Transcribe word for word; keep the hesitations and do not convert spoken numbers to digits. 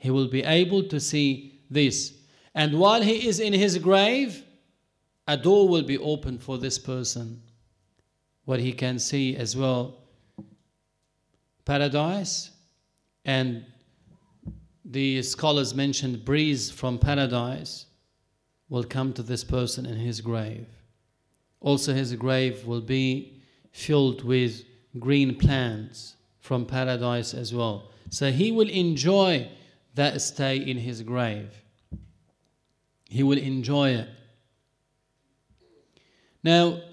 He will be able to see this. And while he is in his grave, a door will be opened for this person, where he can see as well paradise, and the scholars mentioned breeze from paradise will come to this person in his grave. Also his grave will be filled with green plants from paradise as well. So he will enjoy that stay in his grave. He will enjoy it. Now,